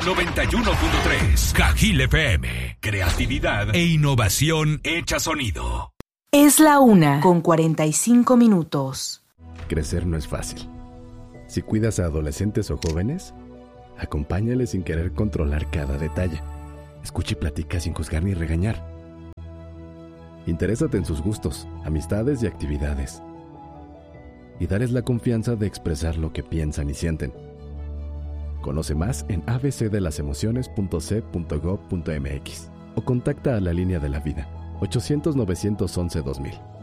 91.3. Cajil FM. Creatividad e innovación hecha sonido. Es la 1:45. Crecer no es fácil. Si cuidas a adolescentes o jóvenes, acompáñales sin querer controlar cada detalle. Escucha y platica sin juzgar ni regañar. Interésate en sus gustos, amistades y actividades. Y darles la confianza de expresar lo que piensan y sienten. Conoce más en abcdelasemociones.c.gov.mx o contacta a la línea de la vida 800-911-2000.